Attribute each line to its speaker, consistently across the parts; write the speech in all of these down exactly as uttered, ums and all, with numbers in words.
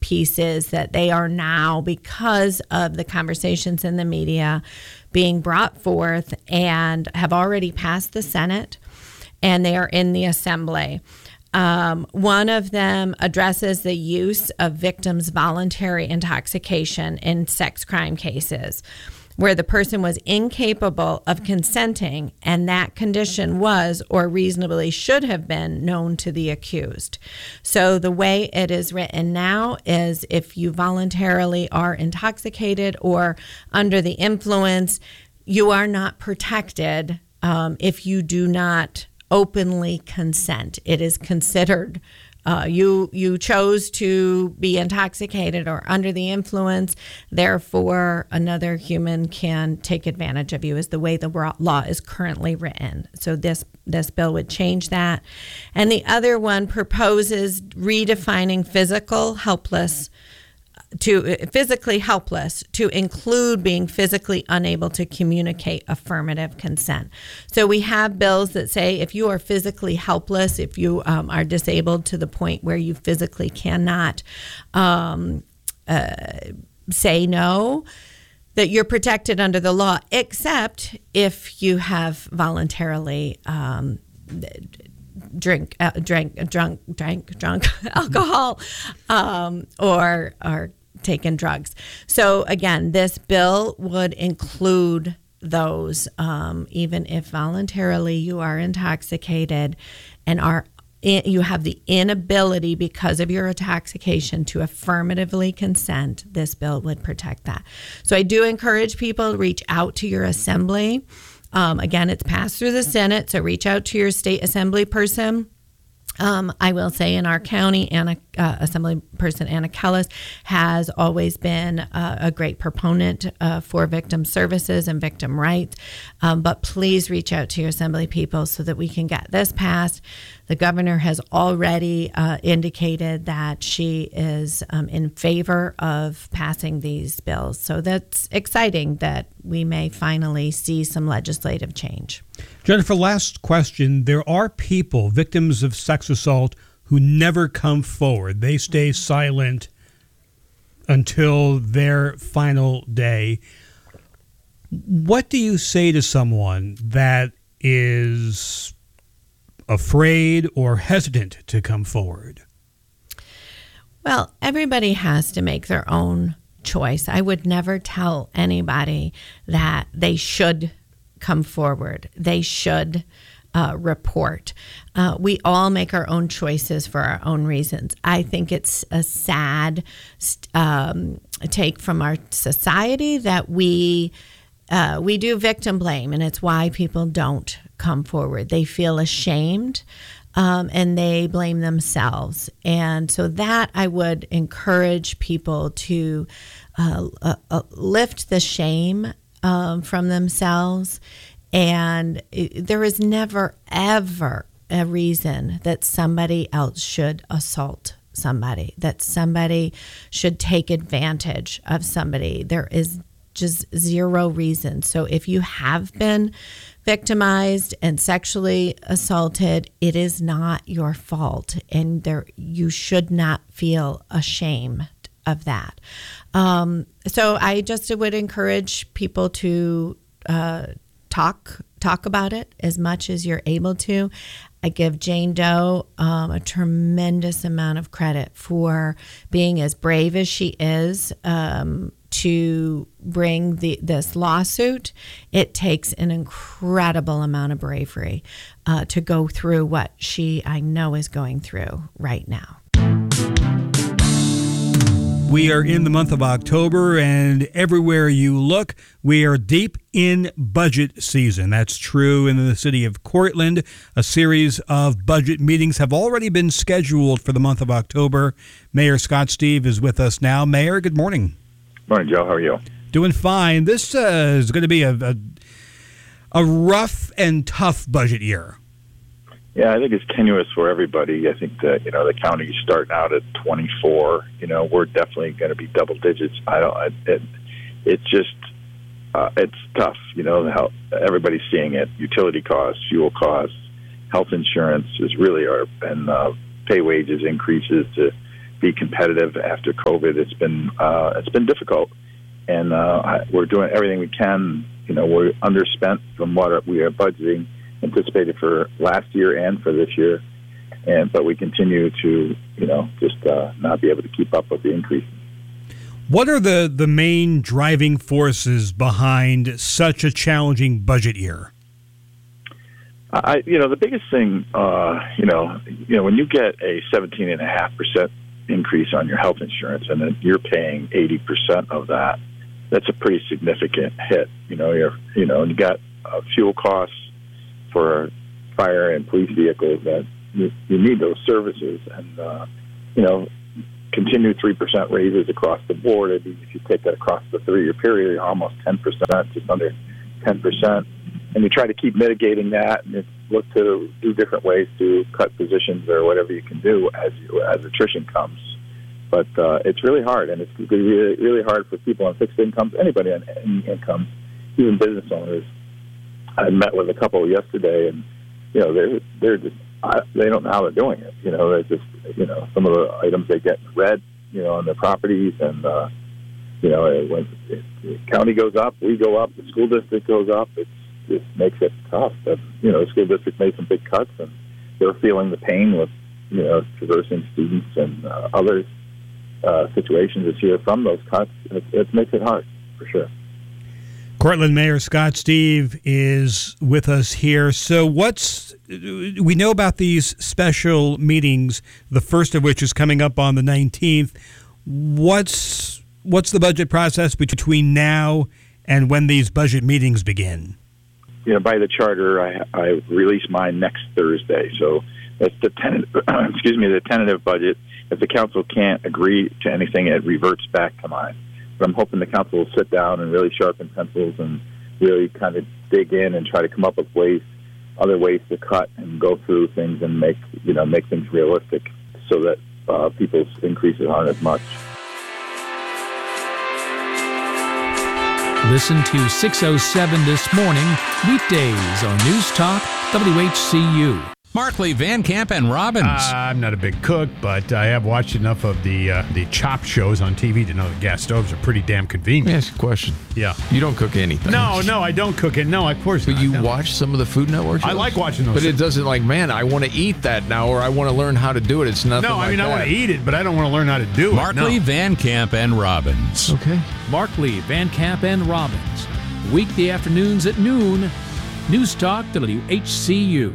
Speaker 1: piece is that they are now, because of the conversations in the media, being brought forth and have already passed the Senate, and they are in the Assembly. Um, one of them addresses the use of victims' voluntary intoxication in sex crime cases, where the person was incapable of consenting and that condition was or reasonably should have been known to the accused. So the way it is written now is if you voluntarily are intoxicated or under the influence, you are not protected um, if you do not openly consent. It is considered uh, you you chose to be intoxicated or under the influence, therefore another human can take advantage of you, is the way the law is currently written. So this this bill would change that. And the other one proposes redefining physical helpless to physically helpless to include being physically unable to communicate affirmative consent. So we have bills that say if you are physically helpless, if you um, are disabled to the point where you physically cannot um, uh, say no, that you're protected under the law, except if you have voluntarily um, drink, uh, drank, drunk, drank, drunk alcohol, um, or or taken drugs. So again, this bill would include those, um, even if voluntarily you are intoxicated and are in, you have the inability because of your intoxication to affirmatively consent. This bill would protect that. So I do encourage people to reach out to your assembly. Um, again, it's passed through the Senate, so reach out to your state assembly person. Um, I will say in our county, Anna, uh, Assembly Person Anna Kellis has always been uh, a great proponent uh, for victim services and victim rights. Um, but please reach out to your assembly people so that we can get this passed. The governor has already uh, indicated that she is um, in favor of passing these bills. So that's exciting that we may finally see some legislative change.
Speaker 2: Jennifer, last question. There are people, victims of sex assault, who never come forward. They stay silent until their final day. What do you say to someone that is afraid or hesitant to come forward?
Speaker 1: Well, everybody has to make their own choice. I would never tell anybody that they should come forward. They should uh, report. Uh, we all make our own choices for our own reasons. I think it's a sad um, take from our society that we uh, we do victim blame, and it's why people don't come forward. They feel ashamed, um, and they blame themselves. And so that I would encourage people to uh, uh, uh, lift the shame um, from themselves. And it, there is never, ever a reason that somebody else should assault somebody, that somebody should take advantage of somebody. There is just zero reason. So if you have been victimized and sexually assaulted, it is not your fault, and there you should not feel ashamed of that. Um, so I just would encourage people to uh, talk talk about it as much as you're able to. I give Jane Doe um, a tremendous amount of credit for being as brave as she is um, to bring the this lawsuit. It takes an incredible amount of bravery uh, to go through what she, I know, is going through right now.
Speaker 2: We are in the month of October, and everywhere you look, we are deep in budget season. That's true in the city of Cortland. A series of budget meetings have already been scheduled for the month of October. Mayor Scott Steve is with us now. Mayor, good morning.
Speaker 3: Morning, Joe. How are you?
Speaker 2: Doing fine. This uh, is going to be a, a a rough and tough budget year.
Speaker 3: Yeah, I think it's tenuous for everybody. I think that, you know, the county's starting out at twenty-four. You know, we're definitely going to be double digits. I don't. I, it, it's just, uh, it's tough. You know, how everybody's seeing it. Utility costs, fuel costs, health insurance is really our and uh, pay wages increases to be competitive after COVID. It's been uh, it's been difficult, and uh, we're doing everything we can. You know, we're underspent from what we are budgeting, anticipated for last year and for this year, and but we continue to, you know, just uh, not be able to keep up with the increase.
Speaker 2: What are the, the main driving forces behind such a challenging budget year?
Speaker 3: I, you know, the biggest thing, uh, you know, you know, when you get a seventeen and a half percent increase on your health insurance, and then you're paying eighty percent of that, that's a pretty significant hit. You know, you're, you know, and you got uh, fuel costs for fire and police vehicles that you, you need those services, and uh, you know, continued three percent raises across the board. I mean, if you take that across the three-year period, you're almost ten percent, just under ten percent. And you try to keep mitigating that, and look to do different ways to cut positions or whatever you can do as you, as attrition comes. But uh, it's really hard, and it's really, really hard for people on fixed incomes, anybody on any income, even business owners. I met with a couple yesterday, and you know they're they're just I, they don't know how they're doing it. You know, they're just you know some of the items they get in red, you know, on their properties, and uh, you know when the county goes up, we go up, the school district goes up. It's just makes it tough. That, you know, the school district made some big cuts, and they're feeling the pain with, you know, traversing students and uh, other uh, situations this year from those cuts. It, it makes it hard, for sure.
Speaker 2: Cortland Mayor Scott Steve is with us here. So what's, we know about these special meetings, the first of which is coming up on the nineteenth. What's, what's the budget process between now and when these budget meetings begin?
Speaker 3: You know, by the charter, I, I release mine next Thursday. So that's the tentative, excuse me, the tentative budget. If the council can't agree to anything, it reverts back to mine. But I'm hoping the council will sit down and really sharpen pencils and really kind of dig in and try to come up with ways, other ways to cut and go through things and make, you know, make things realistic so that uh, people's increases aren't as much.
Speaker 4: Listen to six oh seven This Morning, weekdays on News Talk W H C U.
Speaker 5: Markley, Van Camp, and Robbins.
Speaker 6: Uh, I'm not a big cook, but I have watched enough of the uh, the chop shows on T V to know that gas stoves are pretty damn convenient.
Speaker 5: Let me ask you a question.
Speaker 6: Yeah.
Speaker 5: You don't cook anything.
Speaker 6: No, no, I don't cook it. No, of course
Speaker 5: But
Speaker 6: not.
Speaker 5: you
Speaker 6: no.
Speaker 5: watch some of the Food Network shows?
Speaker 6: I like watching those.
Speaker 5: But
Speaker 6: shows.
Speaker 5: it doesn't like, man, I want to eat that now, or I want to learn how to do it. It's nothing
Speaker 6: No, I
Speaker 5: like
Speaker 6: mean,
Speaker 5: that.
Speaker 6: I want to eat it, but I don't want to learn how to do it.
Speaker 7: Markley,
Speaker 6: No.
Speaker 7: Van Camp, and Robbins.
Speaker 5: Okay.
Speaker 4: Markley, Van Camp, and Robbins. Weekday afternoons at noon. News Talk W H C U.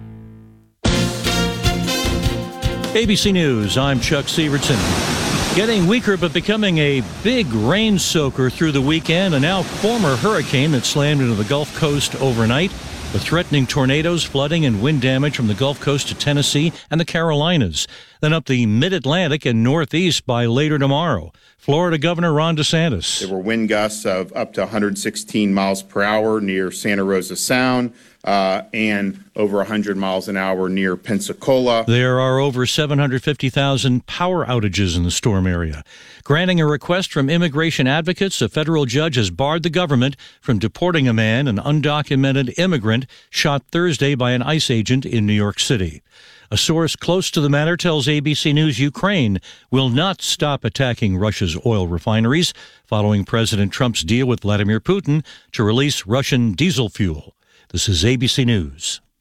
Speaker 7: A B C News, I'm Chuck Severson. Getting weaker but becoming a big rain soaker through the weekend, a now former hurricane that slammed into the Gulf Coast overnight, with threatening tornadoes, flooding, and wind damage from the Gulf Coast to Tennessee and the Carolinas. Then up the Mid-Atlantic and Northeast by later tomorrow. Florida Governor Ron DeSantis.
Speaker 8: There were wind gusts of up to one hundred sixteen miles per hour near Santa Rosa Sound uh, and over one hundred miles an hour near Pensacola.
Speaker 7: There are over seven hundred fifty thousand power outages in the storm area. Granting a request from immigration advocates, a federal judge has barred the government from deporting a man, an undocumented immigrant, shot Thursday by an ICE agent in New York City. A source close to the matter tells A B C News Ukraine will not stop attacking Russia's oil refineries following President Trump's deal with Vladimir Putin to release Russian diesel fuel. This is A B C News.